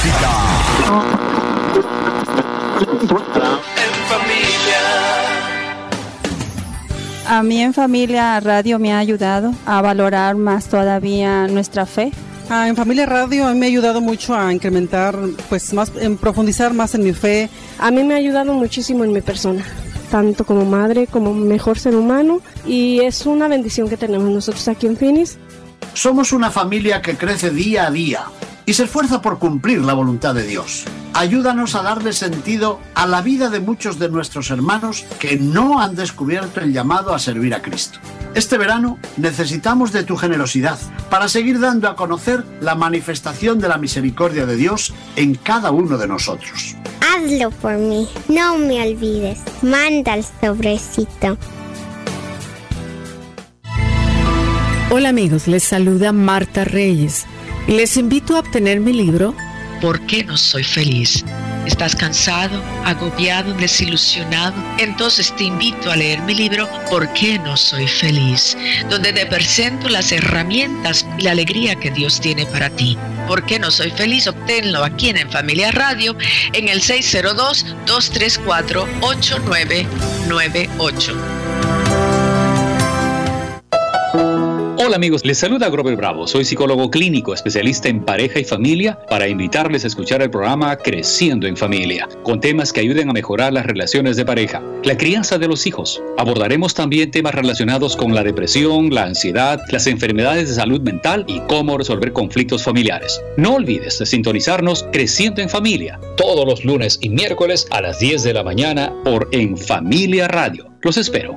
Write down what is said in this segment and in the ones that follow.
música. En familia. A mí en familia Radio me ha ayudado a valorar más todavía nuestra fe. En Familia Radio a mí me ha ayudado mucho a incrementar, pues más, en profundizar más en mi fe. A mí me ha ayudado muchísimo en mi persona, tanto como madre como mejor ser humano, y es una bendición que tenemos nosotros aquí en Phoenix. Somos una familia que crece día a día y se esfuerza por cumplir la voluntad de Dios. Ayúdanos a darle sentido a la vida de muchos de nuestros hermanos que no han descubierto el llamado a servir a Cristo. Este verano necesitamos de tu generosidad para seguir dando a conocer la manifestación de la misericordia de Dios en cada uno de nosotros. Hazlo por mí, no me olvides. Manda el sobrecito. Hola amigos, les saluda Marta Reyes. Les invito a obtener mi libro ¿Por qué no soy feliz? ¿Estás cansado, agobiado, desilusionado? Entonces te invito a leer mi libro ¿Por qué no soy feliz? Donde te presento las herramientas y la alegría que Dios tiene para ti. ¿Por qué no soy feliz? Obténlo aquí en Familia Radio en el 602-234-8998. Hola amigos, les saluda Grover Bravo, soy psicólogo clínico, especialista en pareja y familia, para invitarles a escuchar el programa Creciendo en Familia, con temas que ayuden a mejorar las relaciones de pareja, la crianza de los hijos. Abordaremos también temas relacionados con la depresión, la ansiedad, las enfermedades de salud mental y cómo resolver conflictos familiares. No olvides de sintonizarnos Creciendo en Familia, todos los lunes y miércoles a las 10 de la mañana por En Familia Radio. Los espero.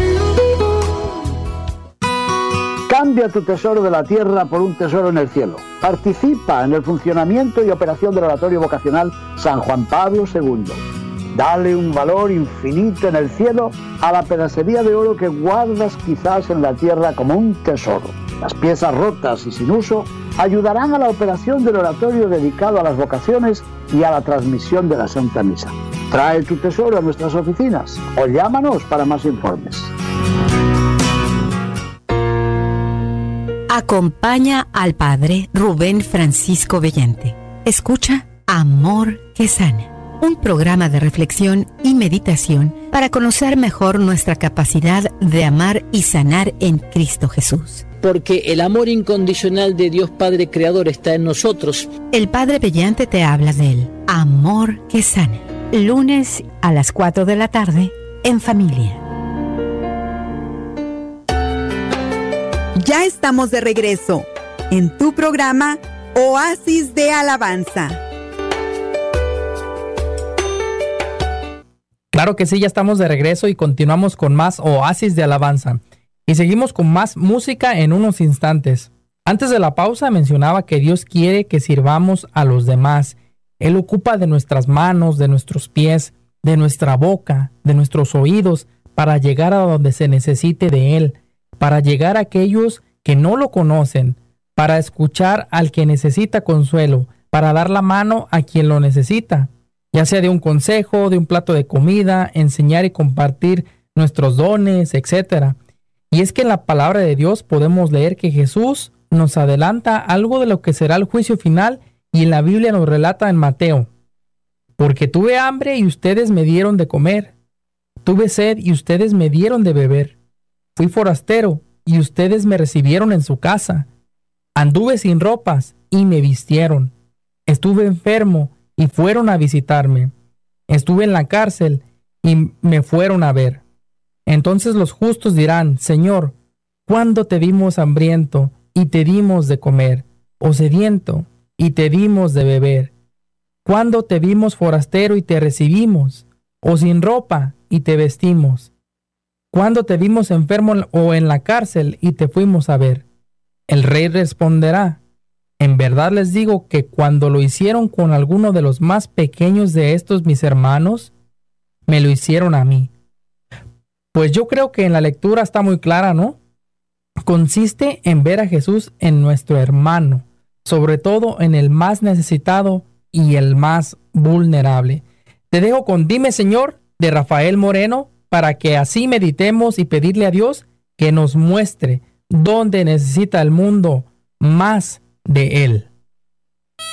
Cambia tu tesoro de la tierra por un tesoro en el cielo. Participa en el funcionamiento y operación del Oratorio Vocacional San Juan Pablo II. Dale un valor infinito en el cielo a la pedacería de oro que guardas quizás en la tierra como un tesoro. Las piezas rotas y sin uso ayudarán a la operación del oratorio dedicado a las vocaciones y a la transmisión de la Santa Misa. Trae tu tesoro a nuestras oficinas o llámanos para más informes. Acompaña al Padre Rubén Francisco Bellante. Escucha Amor que Sana, un programa de reflexión y meditación para conocer mejor nuestra capacidad de amar y sanar en Cristo Jesús. Porque el amor incondicional de Dios Padre Creador está en nosotros. El Padre Bellante te habla del Amor que Sana, lunes a las 4 de la tarde en Familia. Ya estamos de regreso en tu programa Oasis de Alabanza. Claro que sí, ya estamos de regreso y continuamos con más Oasis de Alabanza. Y seguimos con más música en unos instantes. Antes de la pausa mencionaba que Dios quiere que sirvamos a los demás. Él ocupa de nuestras manos, de nuestros pies, de nuestra boca, de nuestros oídos, para llegar a donde se necesite de Él, para llegar a aquellos que no lo conocen, para escuchar al que necesita consuelo, para dar la mano a quien lo necesita, ya sea de un consejo, de un plato de comida, enseñar y compartir nuestros dones, etc. Y es que en la palabra de Dios podemos leer que Jesús nos adelanta algo de lo que será el juicio final, y en la Biblia nos relata en Mateo: porque tuve hambre y ustedes me dieron de comer, tuve sed y ustedes me dieron de beber. Fui forastero y ustedes me recibieron en su casa. Anduve sin ropas y me vistieron. Estuve enfermo y fueron a visitarme. Estuve en la cárcel y me fueron a ver. Entonces los justos dirán: Señor, ¿cuándo te vimos hambriento y te dimos de comer, o sediento y te dimos de beber? ¿Cuándo te vimos forastero y te recibimos, o sin ropa y te vestimos? ¿Cuándo te vimos enfermo o en la cárcel y te fuimos a ver? El rey responderá: en verdad les digo que cuando lo hicieron con alguno de los más pequeños de estos mis hermanos, me lo hicieron a mí. Pues yo creo que en la lectura está muy clara, ¿no? Consiste en ver a Jesús en nuestro hermano, sobre todo en el más necesitado y el más vulnerable. Te dejo con Dime Señor, de Rafael Moreno, para que así meditemos y pedirle a Dios que nos muestre dónde necesita el mundo más de Él.